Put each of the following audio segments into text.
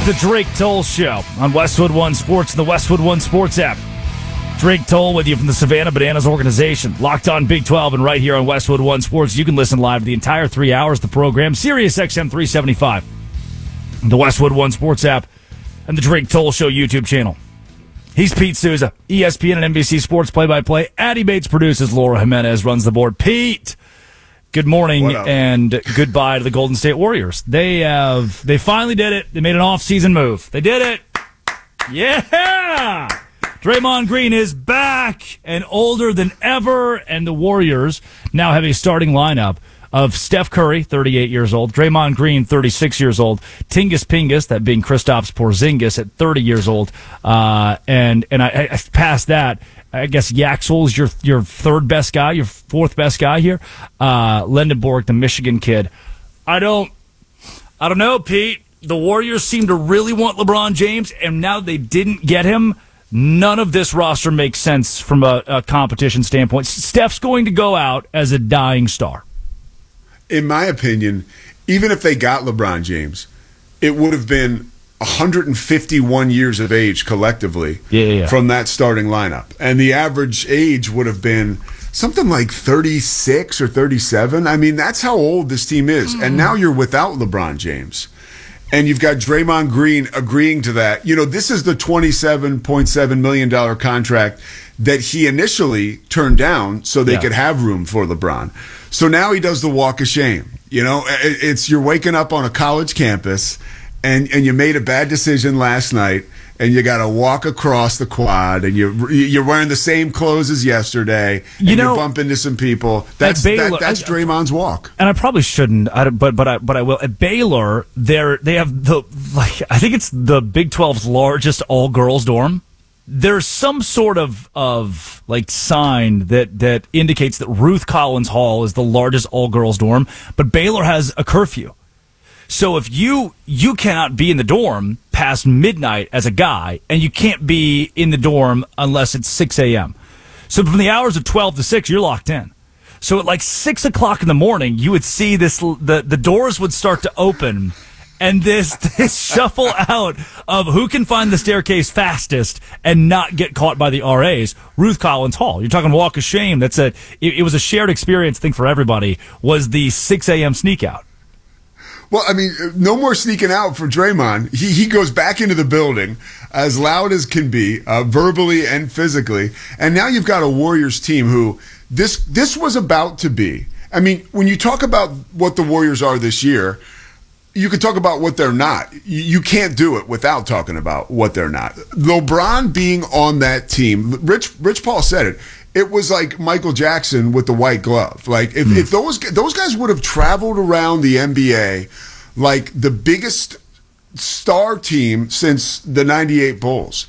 is the Drake Toll Show on Westwood One Sports and the Westwood One Sports app. Drake Toll with you from the Savannah Bananas organization. Locked on Big 12 and right here on Westwood One Sports. You can listen live the entire 3 hours of the program. Sirius XM 375. The Westwood One Sports app and the Drake Toll Show YouTube channel. He's Pete Souza, ESPN and NBC Sports play-by-play. Addie Bates produces. Laura Jimenez runs the board. Pete, good morning and goodbye to the Golden State Warriors. They finally did it. They made an off-season move. They did it. Yeah! Draymond Green is back and older than ever, and the Warriors now have a starting lineup of Steph Curry, 38 years old, Draymond Green, 36 years old, Tingus Pingus, that being Kristaps Porzingis at 30 years old, and I past that, I guess Yaxel's your third best guy, your fourth best guy here, Lendenborg, the Michigan kid. I don't know, Pete. The Warriors seem to really want LeBron James, and now they didn't get him. None of this roster makes sense from a competition standpoint. Steph's going to go out as a dying star. In my opinion, even if they got LeBron James, it would have been 151 years of age collectively from that starting lineup. And the average age would have been something like 36 or 37. I mean, that's how old this team is. And now you're without LeBron James. And you've got Draymond Green agreeing to that. You know, this is the $27.7 million contract that he initially turned down so they could have room for LeBron. So now he does the walk of shame. You know, it's you're waking up on a college campus and you made a bad decision last night and you got to walk across the quad and you're wearing the same clothes as yesterday and you bump into some people. That's Draymond's walk. And I probably shouldn't, but I will. At Baylor, they have I think it's the Big 12's largest all girls dorm. There's some sort of sign that indicates that Ruth Collins Hall is the largest all-girls dorm, but Baylor has a curfew. So if you cannot be in the dorm past midnight as a guy, and you can't be in the dorm unless it's 6 a.m. So from the hours of 12 to 6, you're locked in. So at 6 o'clock in the morning, you would see the doors would start to open, and this shuffle out of who can find the staircase fastest and not get caught by the RAs. Ruth Collins Hall. You're talking walk of shame. It was a shared experience thing for everybody, was the 6 a.m. sneak out. Well, I mean, no more sneaking out for Draymond. He goes back into the building as loud as can be, verbally and physically. And now you've got a Warriors team who this was about to be. I mean, when you talk about what the Warriors are this year, you can talk about what they're not. You can't do it without talking about what they're not. LeBron being on that team, Rich Paul said it. It was like Michael Jackson with the white glove. Like if those guys would have traveled around the NBA like the biggest star team since the '98 Bulls.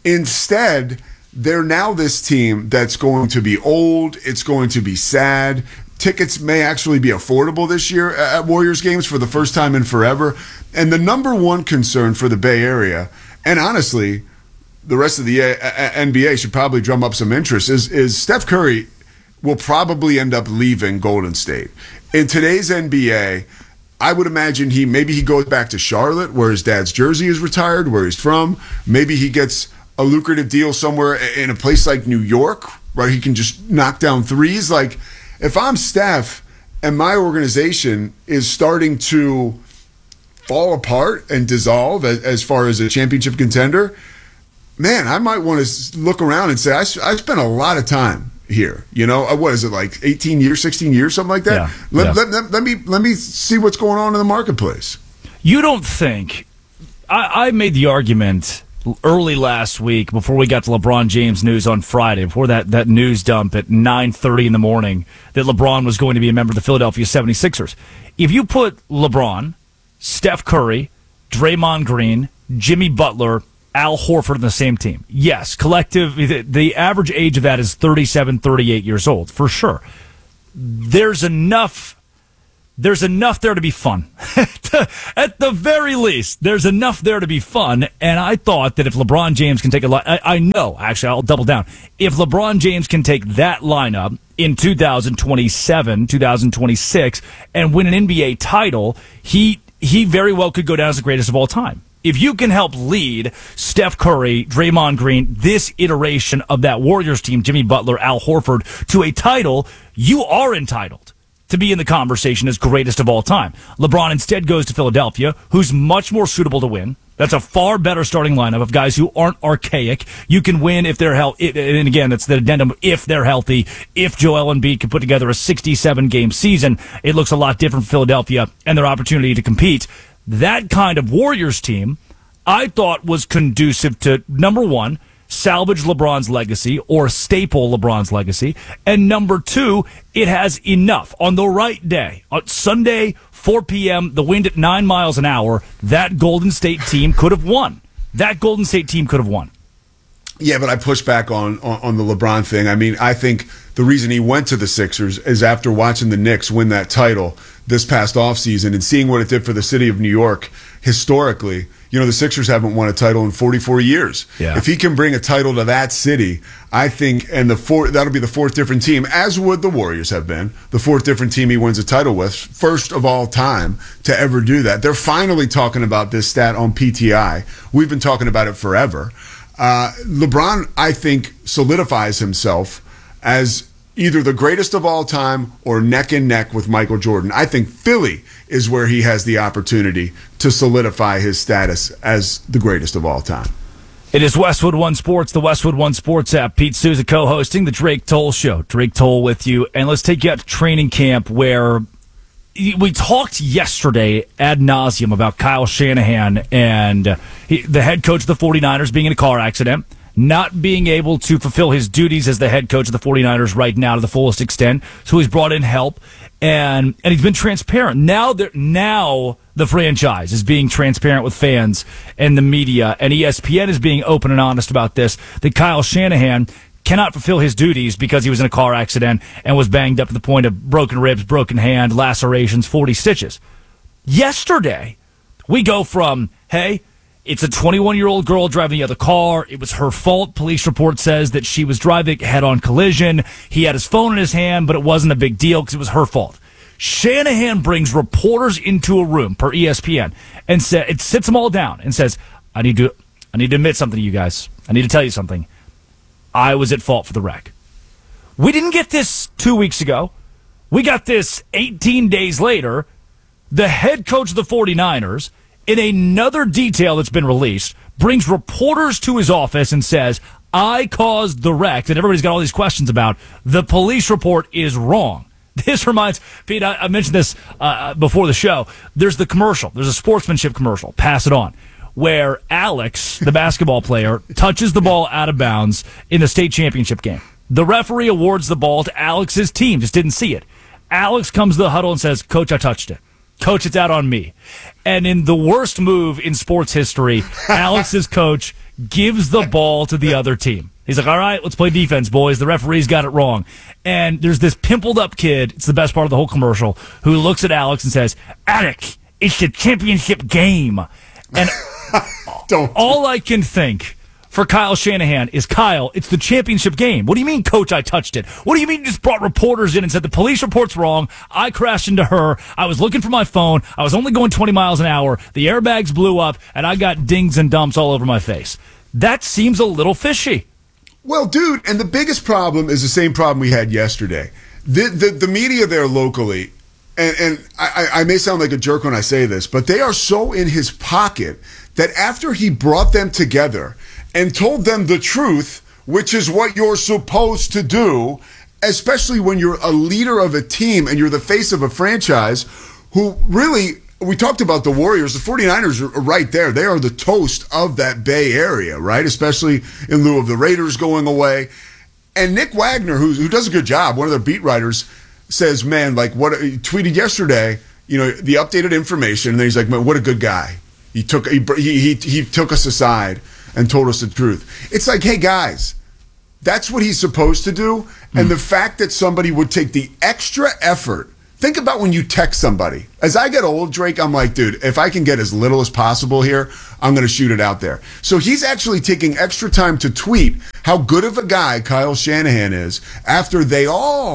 Instead, they're now this team that's going to be old. It's going to be sad. Tickets may actually be affordable this year at Warriors games for the first time in forever. And the number one concern for the Bay Area, and honestly, the rest of the NBA should probably drum up some interest, is Steph Curry will probably end up leaving Golden State. In today's NBA, I would imagine maybe he goes back to Charlotte, where his dad's jersey is retired, where he's from. Maybe he gets a lucrative deal somewhere in a place like New York, where he can just knock down threes. Like, if I'm Steph and my organization is starting to fall apart and dissolve as far as a championship contender, man, I might want to look around and say, I spent a lot of time here. You know, what is it, like 18 years, 16 years, something like that? Yeah. Let me see what's going on in the marketplace. You don't think – I made the argument early last week before we got to LeBron James news on Friday, before that news dump at 9:30 in the morning, that LeBron was going to be a member of the Philadelphia 76ers. If you put LeBron, Steph Curry, Draymond Green, Jimmy Butler, Al Horford on the same team, yes, collective, the average age of that is 37, 38 years old, for sure. There's enough there to be fun. At the very least, there's enough there to be fun. And I thought that if LeBron James can take I'll double down. If LeBron James can take that lineup in 2027, 2026, and win an NBA title, he very well could go down as the greatest of all time. If you can help lead Steph Curry, Draymond Green, this iteration of that Warriors team, Jimmy Butler, Al Horford, to a title, you are entitled to be in the conversation as greatest of all time. LeBron instead goes to Philadelphia, who's much more suitable to win. That's a far better starting lineup of guys who aren't archaic. You can win if they're healthy. And again, that's the addendum, if they're healthy. If Joel Embiid can put together a 67-game season, it looks a lot different for Philadelphia and their opportunity to compete. That kind of Warriors team, I thought, was conducive to, number one, salvage LeBron's legacy or staple LeBron's legacy. And number two, it has enough. On the right day, on Sunday, 4 p.m., the wind at 9 miles an hour, that Golden State team could have won. That Golden State team could have won. Yeah, but I push back on the LeBron thing. I mean, I think the reason he went to the Sixers is after watching the Knicks win that title this past offseason and seeing what it did for the city of New York historically. You know, the Sixers haven't won a title in 44 years. Yeah. If he can bring a title to that city, I think, and that'll be the fourth different team, as would the Warriors have been, the fourth different team he wins a title with, first of all time to ever do that. They're finally talking about this stat on PTI. We've been talking about it forever. LeBron, I think, solidifies himself as either the greatest of all time or neck and neck with Michael Jordan. I think Philly is where he has the opportunity to solidify his status as the greatest of all time. It is Westwood One Sports, the Westwood One Sports app. Pete Souza co-hosting the Drake Toll Show. Drake Toll with you. And let's take you out to training camp where we talked yesterday ad nauseum about Kyle Shanahan and the head coach of the 49ers being in a car accident, not being able to fulfill his duties as the head coach of the 49ers right now to the fullest extent. So he's brought in help, and he's been transparent. Now the franchise is being transparent with fans and the media, and ESPN is being open and honest about this, that Kyle Shanahan cannot fulfill his duties because he was in a car accident and was banged up to the point of broken ribs, broken hand, lacerations, 40 stitches. Yesterday, we go from, hey, it's a 21-year-old girl driving the other car. It was her fault. Police report says that she was driving head-on collision. He had his phone in his hand, but it wasn't a big deal because it was her fault. Shanahan brings reporters into a room per ESPN and it sits them all down and says, I need to admit something to you guys. I need to tell you something. I was at fault for the wreck. We didn't get this 2 weeks ago. We got this 18 days later. The head coach of the 49ers, in another detail that's been released, brings reporters to his office and says, I caused the wreck that everybody's got all these questions about. The police report is wrong. This reminds, Pete, I mentioned this before the show. There's the commercial. There's a sportsmanship commercial, Pass It On, where Alex, the basketball player, touches the ball out of bounds in the state championship game. The referee awards the ball to Alex's team, just didn't see it. Alex comes to the huddle and says, Coach, I touched it. Coach, it's out on me. And in the worst move in sports history, Alex's coach gives the ball to the other team. He's like, all right, let's play defense, boys. The referee's got it wrong. And there's this pimpled up kid, it's the best part of the whole commercial, who looks at Alex and says, Alex, it's the championship game. And all I can think for Kyle Shanahan is, Kyle, it's the championship game. What do you mean, Coach, I touched it? What do you mean you just brought reporters in and said the police report's wrong? I crashed into her. I was looking for my phone. I was only going 20 miles an hour. The airbags blew up, and I got dings and dumps all over my face. That seems a little fishy. Well, dude, and the biggest problem is the same problem we had yesterday. The media there locally, and I may sound like a jerk when I say this, but they are so in his pocket that after he brought them together and told them the truth, which is what you're supposed to do, especially when you're a leader of a team and you're the face of a franchise who really, we talked about the Warriors, the 49ers are right there. They are the toast of that Bay Area, right? Especially in lieu of the Raiders going away. And Nick Wagner, who does a good job, one of their beat writers, says, man, like what he tweeted yesterday, you know, the updated information, and then he's like, man, what a good guy. He took us aside and told us the truth. It's like, hey, guys, that's what he's supposed to do. And the fact that somebody would take the extra effort, think about when you text somebody. As I get old, Drake, I'm like, dude, if I can get as little as possible here, I'm going to shoot it out there. So he's actually taking extra time to tweet how good of a guy Kyle Shanahan is after they all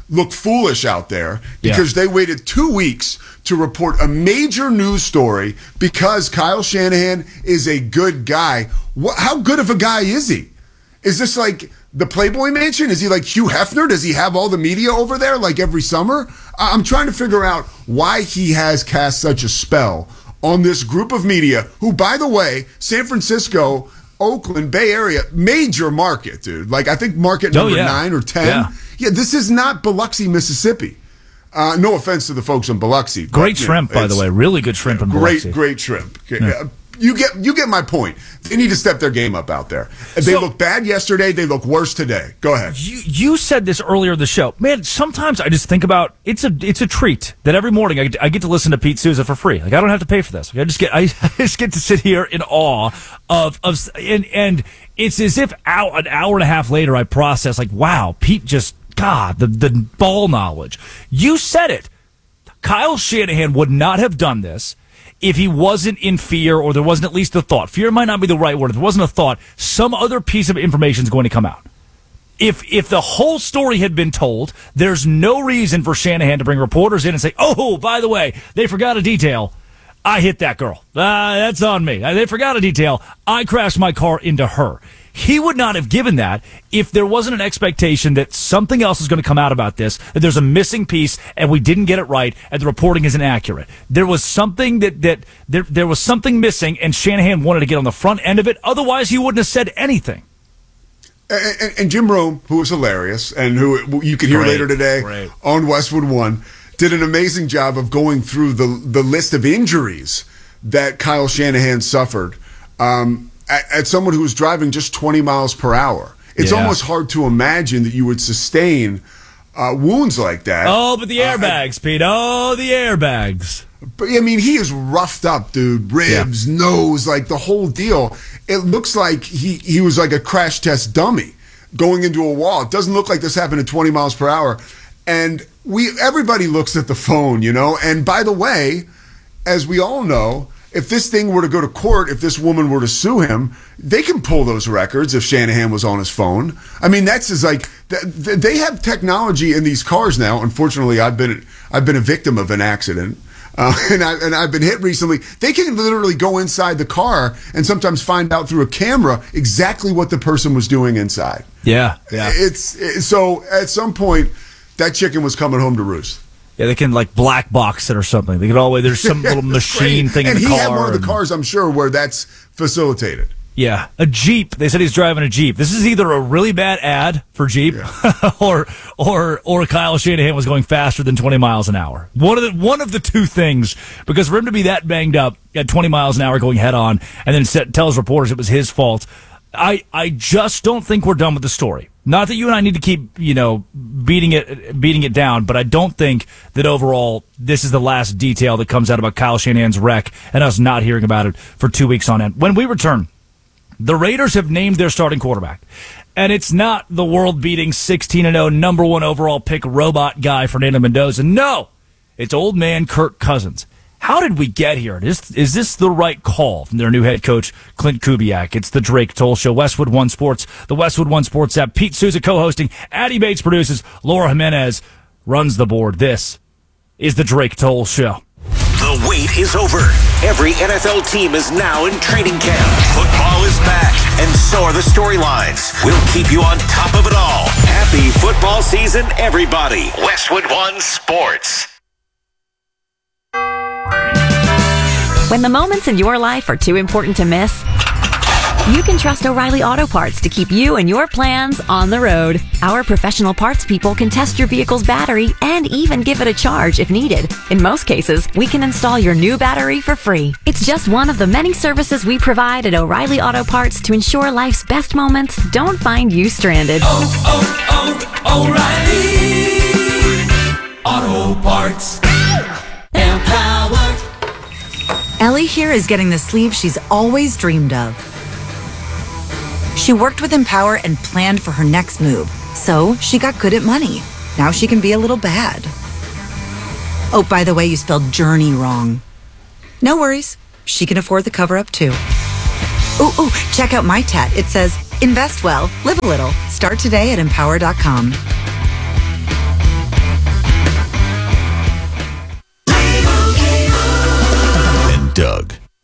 look foolish out there because they waited 2 weeks to report a major news story because Kyle Shanahan is a good guy. How good of a guy is he? Is this like the Playboy Mansion? Is he like Hugh Hefner? Does he have all the media over there like every summer? I'm trying to figure out why he has cast such a spell on this group of media who, by the way, San Francisco, Oakland, Bay Area, major market, dude. Like, I think market number 9 or 10. Yeah, this is not Biloxi, Mississippi. No offense to the folks in Biloxi. Great shrimp, by the way. Really good shrimp in Biloxi. Great shrimp. Yeah. You get my point. They need to step their game up out there. They look bad yesterday. They look worse today. Go ahead. You said this earlier in the show. Man, sometimes I just think about it's a treat that every morning I get to listen to Pete Souza for free. Like, I don't have to pay for this. Like, I just get to sit here in awe of and it's as if an hour and a half later I process like, wow, Pete just the ball knowledge. You said it. Kyle Shanahan would not have done this if he wasn't in fear, or there wasn't at least a thought. Fear might not be the right word. If there wasn't a thought, some other piece of information is going to come out. If the whole story had been told, there's no reason for Shanahan to bring reporters in and say, oh, by the way, they forgot a detail. I hit that girl. That's on me. They forgot a detail. I crashed my car into her. He would not have given that if there wasn't an expectation that something else is going to come out about this, that there's a missing piece and we didn't get it right and the reporting isn't accurate. There was something there was something missing, and Shanahan wanted to get on the front end of it. Otherwise, he wouldn't have said anything. And Jim Rome, who was hilarious and who you can hear later today on Westwood One, did an amazing job of going through the list of injuries that Kyle Shanahan suffered. At someone who was driving just 20 miles per hour. It's almost hard to imagine that you would sustain wounds like that. Oh, but the airbags, Pete. Oh, the airbags. But, I mean, he is roughed up, dude. Ribs, nose, like the whole deal. It looks like he was like a crash test dummy going into a wall. It doesn't look like this happened at 20 miles per hour. And everybody looks at the phone, you know. And by the way, as we all know, if this thing were to go to court, if this woman were to sue him, they can pull those records if Shanahan was on his phone. I mean, that's just like they have technology in these cars now. Unfortunately, I've been a victim of an accident, and I've been hit recently. They can literally go inside the car and sometimes find out through a camera exactly what the person was doing inside. Yeah. So at some point, that chicken was coming home to roost. Yeah, they can like black box it or something. They can always there's some little machine thing in the car. And he had one of the cars, I'm sure, where that's facilitated. Yeah, a Jeep. They said he's driving a Jeep. This is either a really bad ad for Jeep, or Kyle Shanahan was going faster than 20 miles an hour. One of the two things, because for him to be that banged up at 20 miles an hour going head on, and then tells reporters it was his fault. I just don't think we're done with the story. Not that you and I need to keep, beating it down, but I don't think that overall this is the last detail that comes out about Kyle Shanahan's wreck and us not hearing about it for 2 weeks on end. When we return, the Raiders have named their starting quarterback, and it's not the world-beating 16-0 number 1 overall pick robot guy Fernando Mendoza. No, it's old man Kirk Cousins. How did we get here? Is this the right call from their new head coach, Clint Kubiak? It's the Drake Toll Show, Westwood One Sports, the Westwood One Sports app. Pete Souza co-hosting, Addie Bates produces, Laura Jimenez runs the board. This is the Drake Toll Show. The wait is over. Every NFL team is now in training camp. Football is back, and so are the storylines. We'll keep you on top of it all. Happy football season, everybody. Westwood One Sports. When the moments in your life are too important to miss, you can trust O'Reilly Auto Parts to keep you and your plans on the road. Our professional parts people can test your vehicle's battery and even give it a charge if needed. In most cases, we can install your new battery for free. It's just one of the many services we provide at O'Reilly Auto Parts to ensure life's best moments don't find you stranded. O'Reilly Auto Parts. Empowered. Ellie here is getting the sleeve she's always dreamed of. She worked with Empower and planned for her next move, so she got good at money. Now she can be a little bad. Oh, by the way, you spelled journey wrong. No worries. She can afford the cover-up, too. Ooh, check out my tat. It says, invest well, live a little. Start today at Empower.com.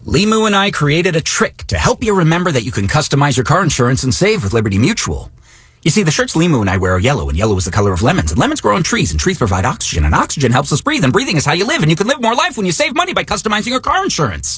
Limu and I created a trick to help you remember that you can customize your car insurance and save with Liberty Mutual. You see, the shirts Limu and I wear are yellow, and yellow is the color of lemons, and lemons grow on trees, and trees provide oxygen, and oxygen helps us breathe, and breathing is how you live, and you can live more life when you save money by customizing your car insurance.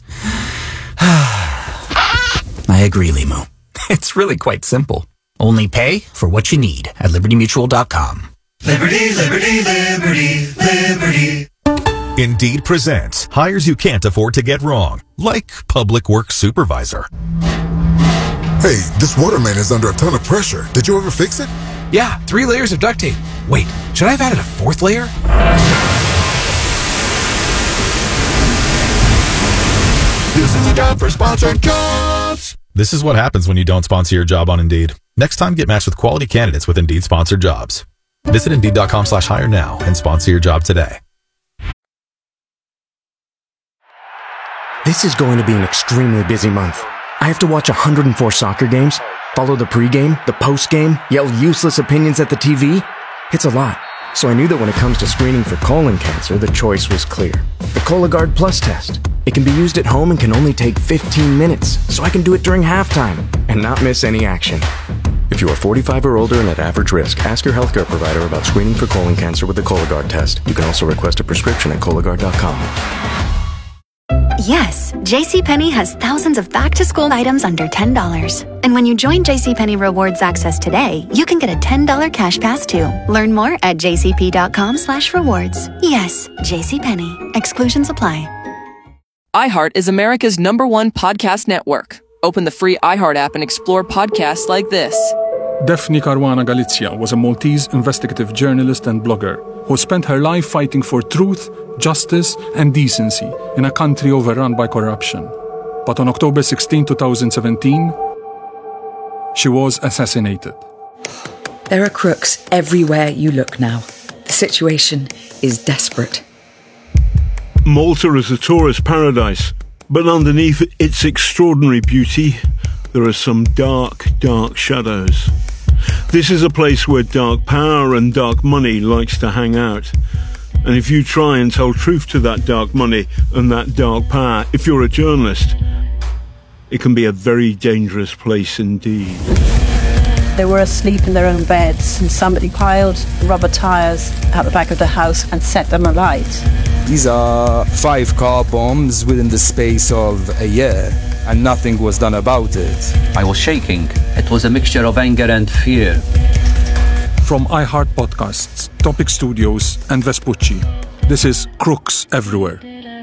I agree, Limu. It's really quite simple. Only pay for what you need at libertymutual.com. Liberty, liberty, liberty, liberty. Indeed presents hires you can't afford to get wrong, like public works supervisor. Hey, this waterman is under a ton of pressure. Did you ever fix it? Yeah, 3 layers of duct tape. Wait, should I have added a 4th layer? This is a job for sponsored jobs. This is what happens when you don't sponsor your job on Indeed. Next time, get matched with quality candidates with Indeed sponsored jobs. Visit Indeed.com/hire now and sponsor your job today. This is going to be an extremely busy month. I have to watch 104 soccer games, follow the pregame, the postgame, yell useless opinions at the TV. It's a lot. So I knew that when it comes to screening for colon cancer, the choice was clear. The Cologuard Plus test. It can be used at home and can only take 15 minutes, so I can do it during halftime and not miss any action. If you are 45 or older and at average risk, ask your healthcare provider about screening for colon cancer with the Cologuard test. You can also request a prescription at Cologuard.com. Yes, JCPenney has thousands of back-to-school items under $10. And when you join JCPenney Rewards Access today, you can get a $10 cash pass too. Learn more at jcp.com/rewards. Yes, JCPenney. Exclusions apply. iHeart is America's #1 podcast network. Open the free iHeart app and explore podcasts like this. Daphne Caruana Galizia was a Maltese investigative journalist and blogger who spent her life fighting for truth, justice, and decency in a country overrun by corruption. But on October 16, 2017, she was assassinated. There are crooks everywhere you look now. The situation is desperate. Malta is a tourist paradise, but underneath its extraordinary beauty, there are some dark, dark shadows. This is a place where dark power and dark money likes to hang out. And if you try and tell truth to that dark money and that dark power, if you're a journalist, it can be a very dangerous place indeed. They were asleep in their own beds and somebody piled rubber tires out the back of the house and set them alight. These are 5 car bombs within the space of a year, and nothing was done about it. I was shaking. It was a mixture of anger and fear. From iHeart Podcasts, Topic Studios, and Vespucci, this is Crooks Everywhere.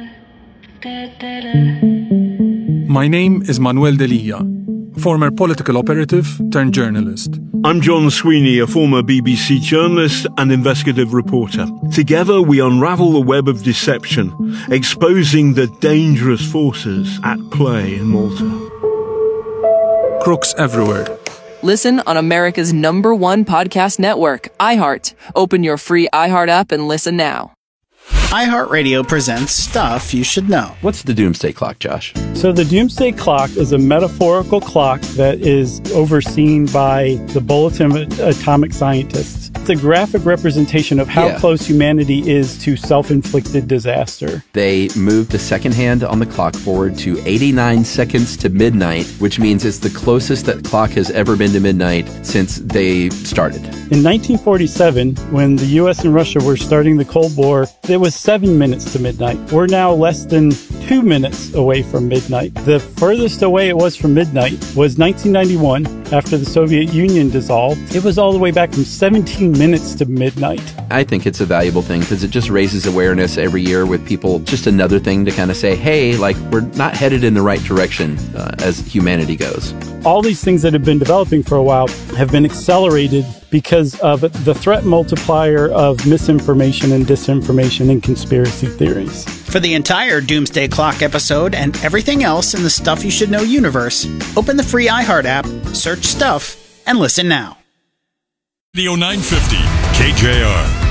My name is Manuel Delia, former political operative turned journalist. I'm John Sweeney, a former BBC journalist and investigative reporter. Together we unravel the web of deception, exposing the dangerous forces at play in Malta. Crooks Everywhere. Listen on America's #1 podcast network, iHeart. Open your free iHeart app and listen now. iHeartRadio presents Stuff You Should Know. What's the Doomsday Clock, Josh? So the Doomsday Clock is a metaphorical clock that is overseen by the Bulletin of Atomic Scientists. It's a graphic representation of how close humanity is to self-inflicted disaster. They moved the second hand on the clock forward to 89 seconds to midnight, which means it's the closest that clock has ever been to midnight since they started. In 1947, when the U.S. and Russia were starting the Cold War, it was 7 minutes to midnight. We're now less than 2 minutes away from midnight. The furthest away it was from midnight was 1991, after the Soviet Union dissolved. It was all the way back from 17 minutes to midnight. I think it's a valuable thing because it just raises awareness every year with people. Just another thing to kind of say, hey, like, we're not headed in the right direction as humanity goes. All these things that have been developing for a while have been accelerated because of the threat multiplier of misinformation and disinformation and conspiracy theories. For the entire Doomsday Clock episode and everything else in the Stuff You Should Know universe, open the free iHeart app, search Stuff, and listen now. Radio 950, KJR.